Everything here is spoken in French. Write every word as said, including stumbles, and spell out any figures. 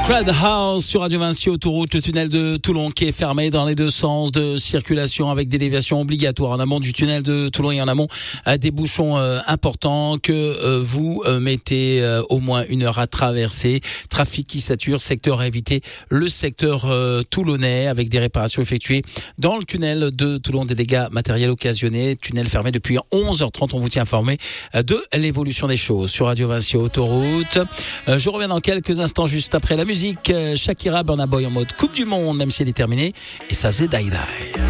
Crowd House sur Radio Vinci, autoroute, le tunnel de Toulon qui est fermé dans les deux sens de circulation avec des déviations obligatoires en amont du tunnel de Toulon et en amont à des bouchons euh, importants que euh, vous euh, mettez euh, au moins une heure à traverser. Trafic qui sature, secteur à éviter, le secteur euh, toulonnais avec des réparations effectuées dans le tunnel de Toulon, des dégâts matériels occasionnés, tunnel fermé depuis onze heures trente. On vous tient informé de l'évolution des choses sur Radio Vinci autoroute. Euh, je reviens dans quelques instants juste après la musique. Shakira, Burna Boy en mode Coupe du Monde, même si elle est terminée, et ça faisait die die.